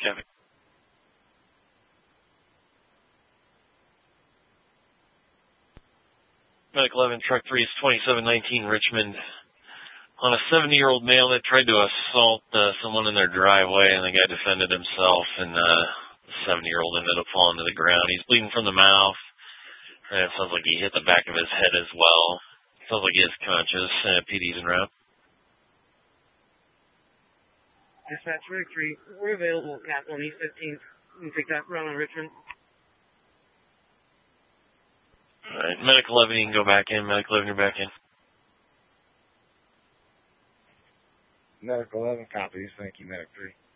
Copy. Medic 11, truck 3 is 2719 Richmond. On a 70-year-old male that tried to assault someone in their driveway, and the guy defended himself, and the 70-year-old ended up falling to the ground. He's bleeding from the mouth, and it sounds like he hit the back of his head as well. Sounds like he is conscious. PD's en route. Dispatch, Medic 3, we're available at 1 East 15th. You can take that run on Richmond. All right, Medic 11, you can go back in. Medic 11, you're back in. Medic 11 copies. Thank you, Medic 3.